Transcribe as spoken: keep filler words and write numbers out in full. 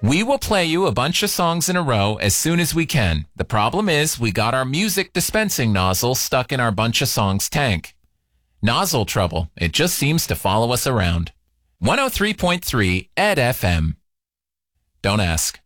We will play you a bunch of songs in a row as soon as we can. The problem is we got our music dispensing nozzle stuck in our bunch of songs tank. Nozzle trouble. It just seems to follow us around. one oh three point three E D F M. Don't ask.